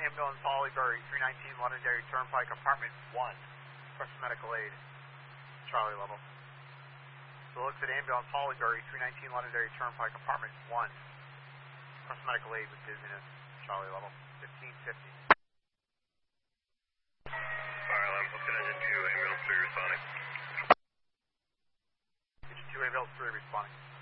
ambulance Hollyberry, 319 Londonderry Turnpike, apartment 1. Request medical aid. Charlie level. So looks at ambulance Hollyberry, 319 Londonderry Turnpike, apartment 1. Request medical aid with dizziness. Charlie level. 1550. Fire alarm, look at engine 2, ambulance 3 responding. Engine 2, ambulance 3 responding.